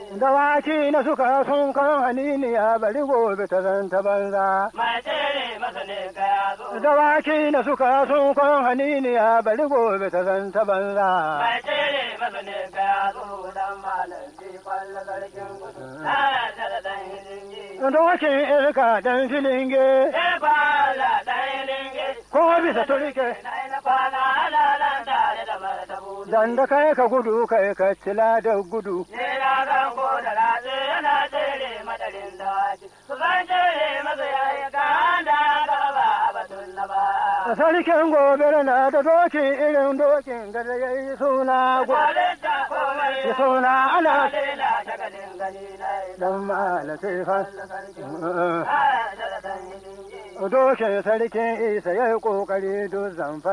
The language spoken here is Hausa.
Dawaki na suka sun kan haniniya bari gobe ta zanta banza. Mai tere masa ne ka ya zo. Dawaki na suka sun kan haniniya bari gobe ta zanta banza. Mai tere masa ne ka ya zo dan malam ji kwallo sarkin gudu. Na da dan hilingi. Dokin irka dan filinge. Ya kwala dan hilingi. Ko bisa turke. Na kwana halalan tare da martabu. Dan da kai ka gudu kai ka cila da gudu. Ne na zan ko da ratse yana tere madarin dawaki. Su zan tere masa yayi kanda gaba batun na ba. Sarkin gobe na da dokin irin dokin da ya yi suna ya suna ana dan mala sifan. Dokin sarkin isa ya yi kokari duk zamfara.